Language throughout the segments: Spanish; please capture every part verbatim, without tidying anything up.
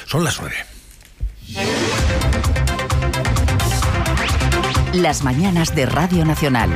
Son las nueve. Las mañanas de Radio Nacional.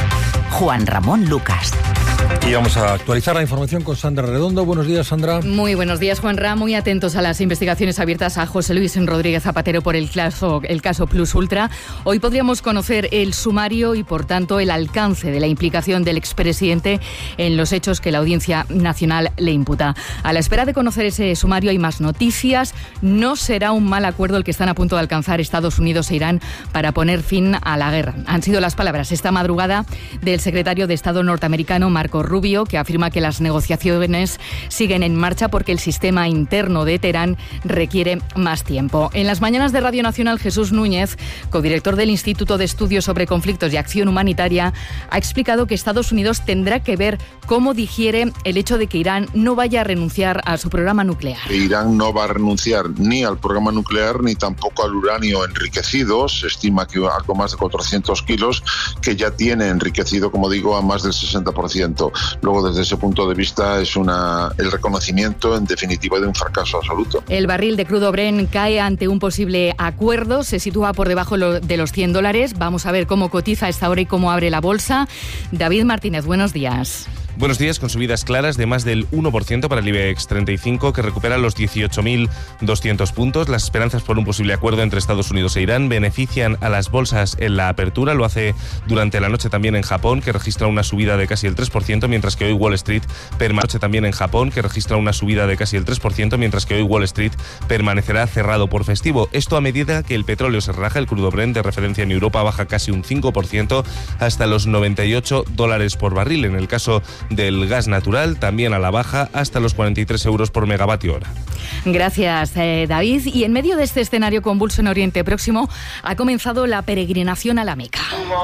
Juan Ramón Lucas. Y vamos a actualizar la información con Sandra Redondo. Buenos días, Sandra. Muy buenos días, Juanra. Muy atentos a las investigaciones abiertas a José Luis Rodríguez Zapatero por el caso, el caso Plus Ultra. Hoy podríamos conocer el sumario y, por tanto, el alcance de la implicación del expresidente en los hechos que la Audiencia Nacional le imputa. A la espera de conocer ese sumario hay más noticias. No será un mal acuerdo el que están a punto de alcanzar Estados Unidos e Irán para poner fin a la guerra. Han sido las palabras esta madrugada del secretario de Estado norteamericano, Marco Rubio, que afirma que las negociaciones siguen en marcha porque el sistema interno de Teherán requiere más tiempo. En las mañanas de Radio Nacional, Jesús Núñez, codirector del Instituto de Estudios sobre Conflictos y Acción Humanitaria, ha explicado que Estados Unidos tendrá que ver cómo digiere el hecho de que Irán no vaya a renunciar a su programa nuclear. Irán no va a renunciar ni al programa nuclear ni tampoco al uranio enriquecido. Se estima que algo más de cuatrocientos kilos, que ya tiene enriquecido, como digo, a más del sesenta por ciento. Luego, desde ese punto de vista, es una el reconocimiento, en definitiva, de un fracaso absoluto. El barril de crudo Brent cae ante un posible acuerdo, se sitúa por debajo de los cien dólares. Vamos a ver cómo cotiza a esta hora y cómo abre la bolsa. David Martínez, buenos días. Buenos días, con subidas claras de más del uno por ciento para el IBEX treinta y cinco, que recupera los dieciocho mil doscientos puntos. Las esperanzas por un posible acuerdo entre Estados Unidos e Irán benefician a las bolsas en la apertura. Lo hace durante la noche también en Japón, que registra una subida de casi el tres por ciento, mientras que hoy Wall Street permanece también en Japón, que registra una subida de casi el tres por ciento, mientras que hoy Wall Street permanecerá cerrado por festivo. Esto a medida que el petróleo se raja. El crudo Brent de referencia en Europa baja casi un cinco por ciento hasta los noventa y ocho dólares por barril. En el caso del gas natural, también a la baja hasta los cuarenta y tres euros por megavatio hora. Gracias, eh, David. Y en medio de este escenario convulso en Oriente Próximo ha comenzado la peregrinación a la Meca.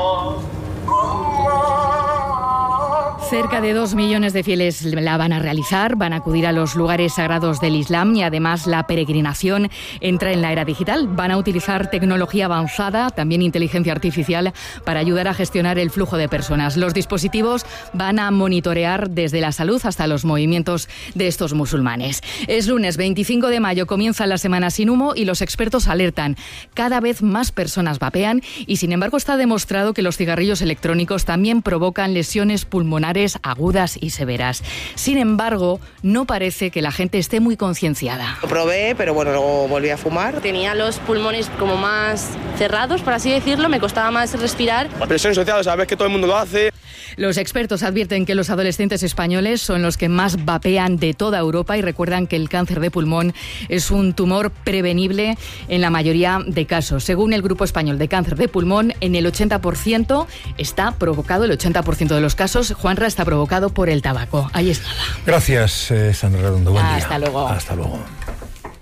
Cerca de dos millones de fieles la van a realizar, van a acudir a los lugares sagrados del Islam y además la peregrinación entra en la era digital. Van a utilizar tecnología avanzada, también inteligencia artificial, para ayudar a gestionar el flujo de personas. Los dispositivos van a monitorear desde la salud hasta los movimientos de estos musulmanes. Es lunes veinticinco de mayo, comienza la semana sin humo y los expertos alertan. Cada vez más personas vapean y, sin embargo, está demostrado que los cigarrillos electrónicos también provocan lesiones pulmonares agudas y severas. Sin embargo, no parece que la gente esté muy concienciada. Lo probé, pero bueno, luego volví a fumar. Tenía los pulmones como más cerrados, por así decirlo, me costaba más respirar. La presión social, sabes que todo el mundo lo hace. Los expertos advierten que los adolescentes españoles son los que más vapean de toda Europa y recuerdan que el cáncer de pulmón es un tumor prevenible en la mayoría de casos. Según el Grupo Español de Cáncer de Pulmón, en el ochenta por ciento está provocado, el ochenta por ciento de los casos, Juanra, está provocado por el tabaco. Ahí es nada. Gracias, eh, Sandra Redondo. Buen día. Hasta luego. Hasta luego.